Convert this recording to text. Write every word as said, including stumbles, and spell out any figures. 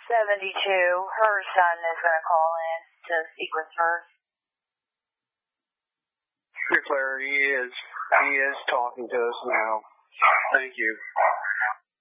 seventy-two. Her son is going to call in to speak with her. Claire, he is. He is talking to us now. Thank you.